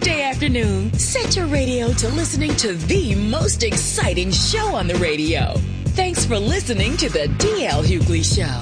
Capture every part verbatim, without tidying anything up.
Weekday afternoon, set your radio to listening to the most exciting show on the radio. Thanks for listening to the D L Hughley Show.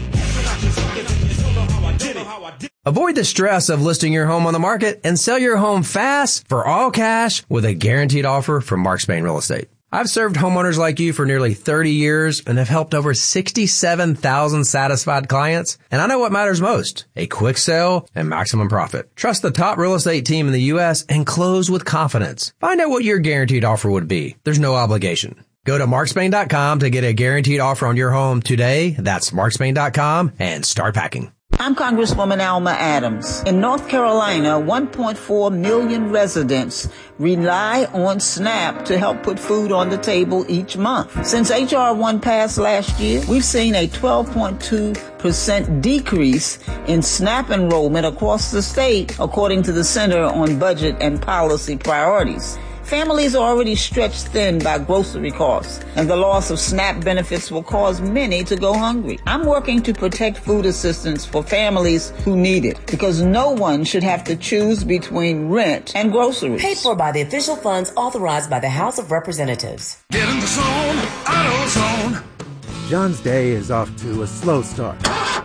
Avoid the stress of listing your home on the market and sell your home fast for all cash with a guaranteed offer from Mark Spain Real Estate. I've served homeowners like you for nearly thirty years and have helped over sixty-seven thousand satisfied clients. And I know what matters most, a quick sale and maximum profit. Trust the top real estate team in the U S and close with confidence. Find out what your guaranteed offer would be. There's no obligation. Go to mark spain dot com to get a guaranteed offer on your home today. That's mark spain dot com and start packing. I'm Congresswoman Alma Adams. In North Carolina, one point four million residents rely on SNAP to help put food on the table each month. Since H R one passed last year, we've seen a twelve point two percent decrease in SNAP enrollment across the state, according to the Center on Budget and Policy Priorities. Families are already stretched thin by grocery costs, and the loss of SNAP benefits will cause many to go hungry. I'm working to protect food assistance for families who need it, because no one should have to choose between rent and groceries. Paid for by the official funds authorized by the House of Representatives. Get in the zone, AutoZone. John's day is off to a slow start.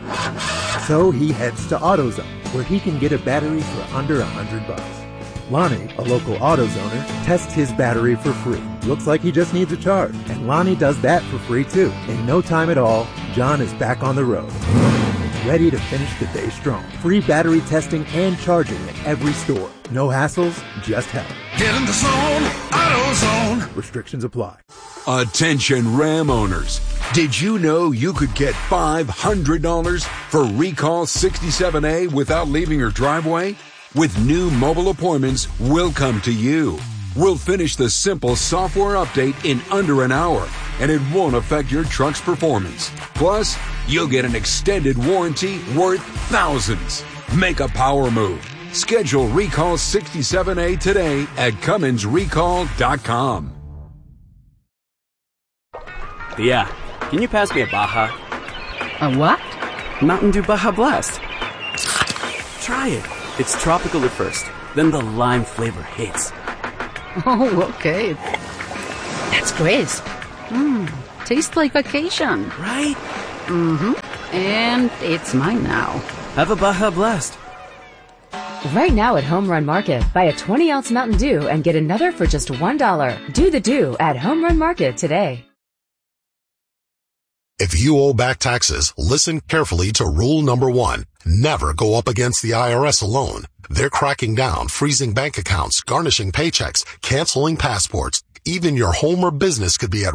So he heads to AutoZone, where he can get a battery for under a hundred bucks. Lonnie, a local AutoZoner, tests his battery for free. Looks like he just needs a charge. And Lonnie does that for free too. In no time at all, John is back on the road, ready to finish the day strong. Free battery testing and charging at every store. No hassles, just help. Get in the zone, AutoZone. Restrictions apply. Attention Ram owners. Did you know you could get five hundred dollars for Recall sixty-seven A without leaving your driveway? With new mobile appointments, we'll come to you. We'll finish the simple software update in under an hour, and it won't affect your truck's performance. Plus, you'll get an extended warranty worth thousands. Make a power move. Schedule Recall sixty-seven A today at Cummins Recall dot com. Yeah, can you pass me a Baja? A what? Mountain Dew Baja Blast. Try it. It's tropical at first, then the lime flavor hits. Oh, okay. That's great. Mmm, tastes like vacation. Right? Mm-hmm. And it's mine now. Have a Baja Blast. Right now at Home Run Market, buy a twenty ounce Mountain Dew and get another for just one dollar. Do the Dew at Home Run Market today. If you owe back taxes, listen carefully to rule number one. Never go up against the I R S alone. They're cracking down, freezing bank accounts, garnishing paychecks, canceling passports. Even your home or business could be at